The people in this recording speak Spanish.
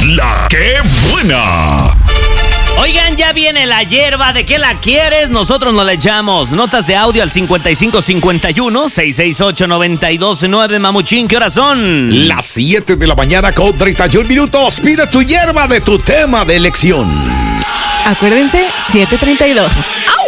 La que buena. Oigan, ya viene la hierba. ¿De qué la quieres? Nosotros nos la echamos. Notas de audio al 5551-668-929. Mamuchín, ¿qué horas son? Las 7 de la mañana con 31 minutos. Pide tu hierba de tu tema de elección. Acuérdense, 7:32. ¡Au!